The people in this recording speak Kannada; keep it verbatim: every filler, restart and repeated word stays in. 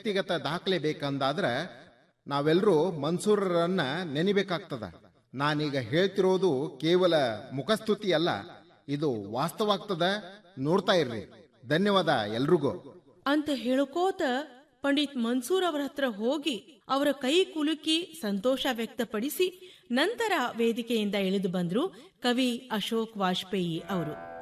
ವ್ಯಕ್ತಿಗತ ದಾಖಲೆ ಬೇಕಂದಾದ್ರೆ ನಾವೆಲ್ಲರೂ ಮನ್ಸೂರರನ್ನ ನೆನಿಬೇಕಾಗ್ತದ. ನಾನೀಗ ಹೇಳ್ತಿರೋದು ಕೇವಲ ಮುಖಸ್ತುತಿ ಅಲ್ಲ, ಇದು ವಾಸ್ತವಾಗ್ತದ. ನೋಡ್ತಾ ಇರ್ರಿ. ಧನ್ಯವಾದ ಎಲ್ರಿಗೂ ಅಂತ ಹೇಳಕೋತ ಪಂಡಿತ್ ಮನ್ಸೂರ್ ಅವರ ಹತ್ರ ಹೋಗಿ ಅವರ ಕೈ ಕುಲುಕಿ ಸಂತೋಷ ವ್ಯಕ್ತಪಡಿಸಿ ನಂತರ ವೇದಿಕೆಯಿಂದ ಇಳಿದು ಬಂದ್ರು ಕವಿ ಅಶೋಕ್ ವಾಜಪೇಯಿ ಅವರು.